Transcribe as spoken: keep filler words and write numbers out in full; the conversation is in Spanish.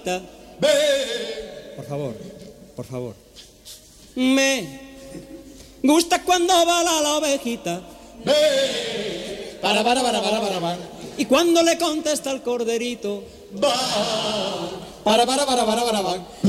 Por favor, por favor. Me gusta cuando bala la ovejita. Para, para, para, para, para, para. Y cuando le contesta el corderito. Para, para, para, para, para, para.